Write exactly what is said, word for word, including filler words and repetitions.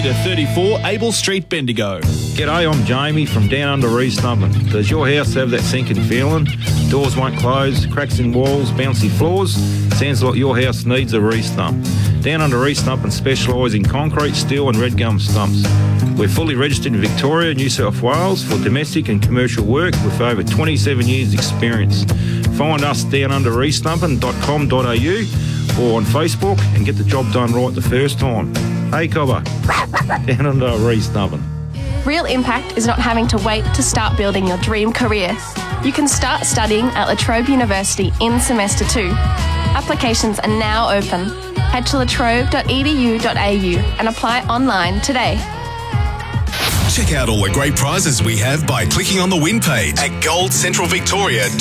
to thirty-four Abel Street, Bendigo. G'day, I'm Jamie from down under Reesnubbin. Does your house have that sinking feeling? Doors won't close, cracks in walls, bouncy floors? Sounds like your house needs a re-stump. Down under Reesnubbin specialise in concrete, steel and red gum stumps. We're fully registered in Victoria, New South Wales for domestic and commercial work with over twenty-seven years experience. Find us down under reesnubbin dot com dot a u or on Facebook and get the job done right the first time. Hey Cobber, down under Reesnubbin. Real impact is not having to wait to start building your dream career. You can start studying at La Trobe University in semester two. Applications are now open. Head to latrobe dot e d u dot a u and apply online today. Check out all the great prizes we have by clicking on the win page at gold central victoria